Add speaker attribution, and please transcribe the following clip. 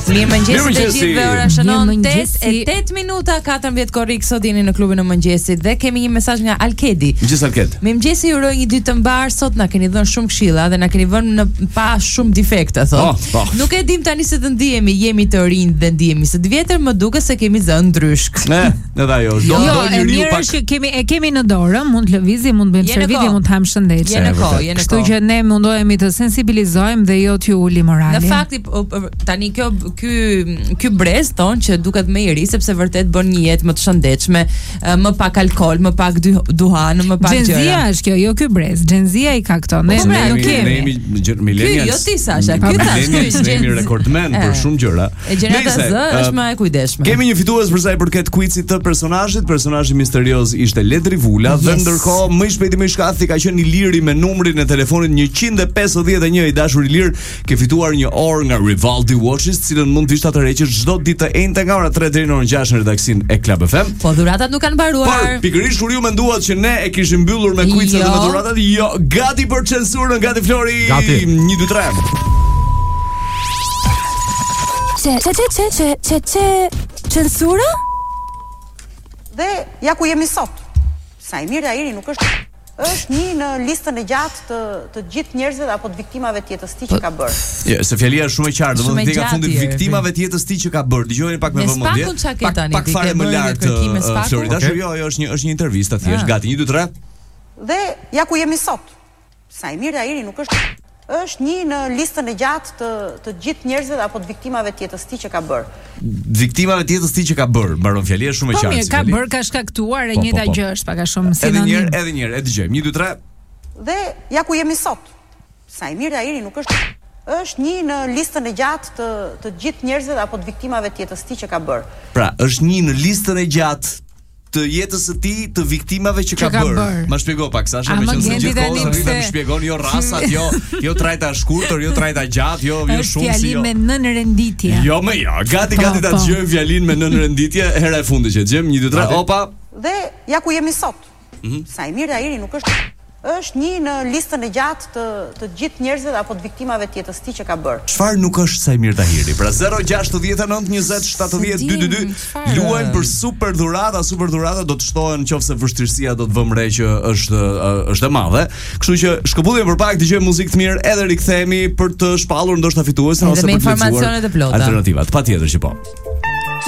Speaker 1: Mirëmëngjes të gjithëve, ora shënon 8 minuta 14 korrik sot jeni në klubin e mëngjesit dhe kemi një mesazh nga Alkedi.
Speaker 2: Mëngjes Alked.
Speaker 1: Mirëmëngjes, ju uroj një ditë të mbar, sot na keni dhënë shumë këshilla dhe na keni vënë në pa shumë defekte thot. Nuk e dim tani se të ndihemi, jemi të rinj dhe ndihemi së të vjetër, më duket se kemi zënë ndryshk.
Speaker 2: Edhe ajo, do
Speaker 3: mirë është që kemi në dorë, mund të lëvizim, mund të bëjmë servitje, mund të ham shëndetje. Kështu që ne mundohemi të sensibilizojmë dhe jo t'ju uli morali.
Speaker 1: Në fakt tani ky brez ton që duket më i ri sepse vërtet bën një jetë më të shëndetshme, më pak alkool, më pak duhan, më pak gjëra.
Speaker 3: Xenzia është kjo, jo ky brez. Xenzia i ka këto. Ne nuk kemi.
Speaker 2: Ne jemi millennials.
Speaker 1: Jo ti Sasha, ky tash
Speaker 2: jemi rekordmen për shumë gjëra.
Speaker 1: E gjeneta Z është më e kujdesshme.
Speaker 2: Kemi një fitues për sa i përket quizit të personazhit. Personazhi misterioz ishte Ledri Vula dhe ndërkohë më i shpejti më i shkallët ka qenë Iliri me numrin e telefonit 151 i dashur Ilir, ke fituar një orë nga Rivaldi Watches, cilën mund të atë rreqësh çdo ditë të enjte nga ora 3 deri në orën 6 në redaksinë e Club FM.
Speaker 1: Po dhuratat nuk kanë mbaruar.
Speaker 2: Por pikërisht kur ju menduat që ne e kishim mbyllur me quizet dhe me dhuratat, jo, gati për censurën, gati Flori.
Speaker 4: Gati.
Speaker 2: 1 2 3.
Speaker 5: Censura? Dhe ja ku jemi sot. Sajmir Airi nuk është një në listën e gjatë të gjithë njerëzve apo të viktimave të jetës tij që ka bërë.
Speaker 2: Jo, se fjalia është shumë e qartë, domethënë deri ka fundit viktimave të jetës tij që ka bërë. Dëgjojeni pak me vëmendje. Pak fare më lart. Florida, jo, është një intervistë thjesht. Gati 1 2 3.
Speaker 5: Dhe ja ku jemi sot. Sajmir Airi nuk është një në listën e gjatë të gjithë njerëzve apo të viktimave të jetës tij që ka bërë.
Speaker 2: Viktimave të jetës tij që ka bërë, mbaron fjalia shumë e qartë.
Speaker 3: Po mirë, ka bërë, ka shkaktuar, e njëjta gjë është pak a shumë sinonim.
Speaker 2: Edhe një herë, e dëgjojmë. 1 2 3.
Speaker 5: Dhe ja ku jemi sot. Sajmir Airi nuk është një në listën e gjatë të gjithë njerëzve apo të viktimave të jetës tij që ka bërë.
Speaker 2: Pra, është një në listën e gjatë të jetës së tij të viktimave që ka bërë. Ma shpjego pak Sasha, më qenë se gjithkohë rritem shpjegon jo rasat, jo trajta shkurtër, jo trajta gjatë, jo shumë si jo.
Speaker 3: Fjalin me nën renditje.
Speaker 2: Jo, gati ta dëgjojmë fjalin me nën renditje hera e fundit që dëgjojmë 1 2 3. Opa.
Speaker 5: Dhe ja ku jemi sot. Sajmir Airi nuk është një në listën e gjatë të gjithë njerëzve apo të viktimave të jetës tij që ka bërë.
Speaker 2: Çfarë nuk është Sajmir Tahiri? Pra 069 20 70 222 luajnë për super dhurata do të shtohen nëse vështirësia do të vëmë re që është e madhe. Kështu që shkëputemi për pak, dëgjojmë muzikë të mirë, edhe rikthehemi për të shpallur ndoshta fituesin ose për të informacione të plota. Alternativat, patjetër që po.